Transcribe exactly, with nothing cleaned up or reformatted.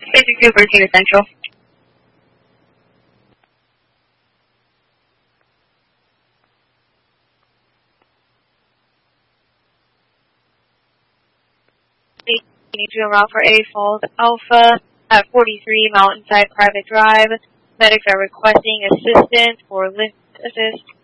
Basic two thirteen Essential. You need to route for A Falls Alpha at forty-three Mountainside Private Drive. Medics are requesting assistance for lift assist.